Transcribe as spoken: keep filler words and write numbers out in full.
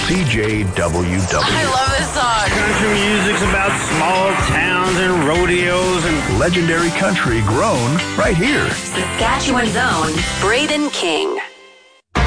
C J W W. I love this song. Country music's about small towns and rodeos and legendary country grown right here. Saskatchewan's own Braden King.